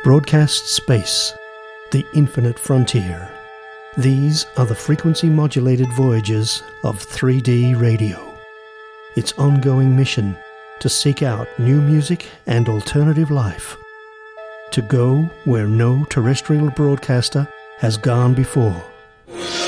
Broadcast space, the infinite frontier. These are the frequency-modulated voyages of 3D radio. Its ongoing mission to seek out new music and alternative life. To go where no terrestrial broadcaster has gone before.